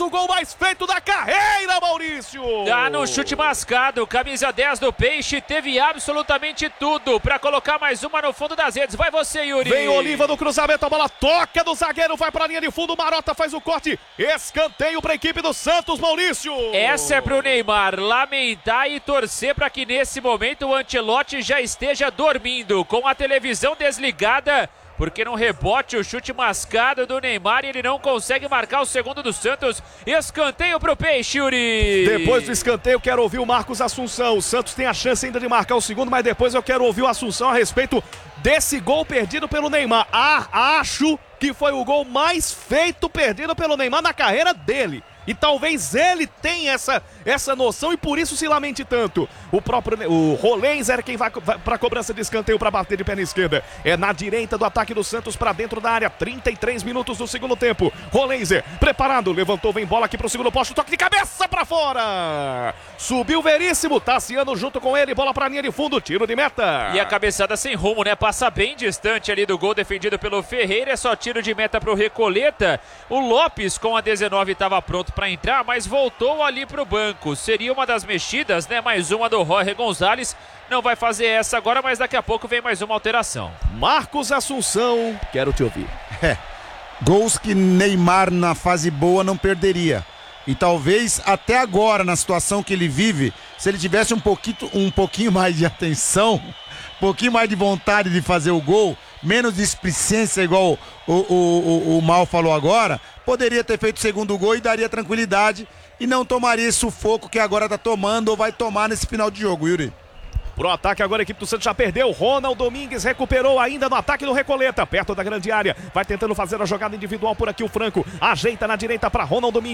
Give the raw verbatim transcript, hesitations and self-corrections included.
o gol mais feito da carreira, Maurício! Tá no chute mascado, camisa dez do Peixe, teve absolutamente tudo pra colocar mais uma no fundo das redes. Vai você, Yuri! Vem Oliva no cruzamento, a bola toca do zagueiro, vai pra linha de fundo, Marota faz o corte, escanteio pra equipe do Santos, Maurício! Essa é pro Neymar lamentar e torcer pra que nesse momento o Ancelotti já esteja dormindo, com a televisão desligada, porque no rebote o chute mascado do Neymar e ele não consegue marcar o segundo do Santos. Escanteio pro Peixe, Yuri. Depois do escanteio, quero ouvir o Marcos Assunção. O Santos tem a chance ainda de marcar o segundo, mas depois eu quero ouvir o Assunção a respeito desse gol perdido pelo Neymar. Ah, acho que foi o gol mais feito perdido pelo Neymar na carreira dele. E talvez ele tenha essa, essa noção e por isso se lamente tanto. O próprio o Rolenzer é quem vai, vai para a cobrança de escanteio para bater de perna esquerda. É na direita do ataque do Santos para dentro da área. trinta e três minutos do segundo tempo. Rolenzer preparado, levantou, vem bola aqui para o segundo poste. Toque de cabeça para fora. Subiu Veríssimo, Tassiano junto com ele. Bola para a linha de fundo, tiro de meta. E a cabeçada sem rumo, né? Passa bem distante ali do gol defendido pelo Ferreira. É só tiro de meta para o Recoleta. O Lopes com a dezenove estava pronto para entrar, mas voltou ali para o banco. Seria uma das mexidas, né? Mais uma do Jorge Gonzalez. Não vai fazer essa agora, mas daqui a pouco vem mais uma alteração. Marcos Assunção, quero te ouvir. É, gols que Neymar na fase boa não perderia. E talvez até agora, na situação que ele vive, se ele tivesse um pouquinho, um pouquinho mais de atenção, um pouquinho mais de vontade de fazer o gol, menos displicência, igual o, o, o, o Mal falou agora, poderia ter feito o segundo gol e daria tranquilidade e não tomaria esse sufoco que agora tá tomando ou vai tomar nesse final de jogo, Yuri. Pro ataque agora a equipe do Santos já perdeu. Ronald Domingues recuperou ainda no ataque do Recoleta, perto da grande área. Vai tentando fazer a jogada individual por aqui o Franco. Ajeita na direita para Ronald Domingues.